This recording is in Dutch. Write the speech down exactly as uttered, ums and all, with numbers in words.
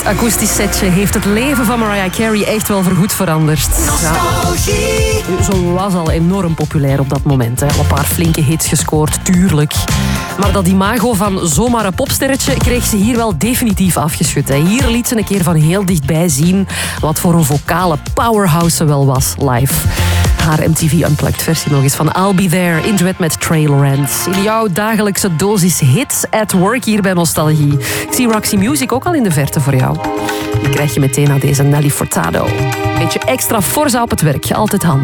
akoestisch setje heeft het leven van Mariah Carey echt wel voorgoed veranderd. Nostalgie. Ja. Ze was al enorm populair op dat moment. Hè. Al een paar flinke hits gescoord, tuurlijk. Maar dat imago van zomaar een popsterretje kreeg ze hier wel definitief afgeschud. Hè. Hier liet ze een keer van heel dichtbij zien wat voor een vocale powerhouse ze wel was live. Haar M T V Unplugged versie nog eens van I'll Be There in duet met Trey Lorentz. In jouw dagelijkse dosis hits at work hier bij Nostalgie. Ik zie Roxy Music ook al in de verte voor jou. Die krijg je meteen aan deze Nelly Furtado. Beetje extra forza op het werk, altijd handig.